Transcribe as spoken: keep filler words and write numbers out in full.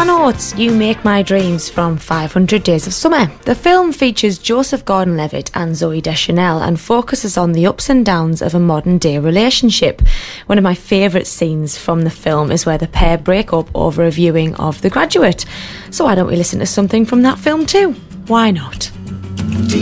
I know it's You Make My Dreams from five hundred Days of Summer. The film features Joseph Gordon-Levitt and Zooey Deschanel and focuses on the ups and downs of a modern-day relationship. One of my favourite scenes from the film is where the pair break up over a viewing of The Graduate. So why don't we listen to something from that film too? Why not?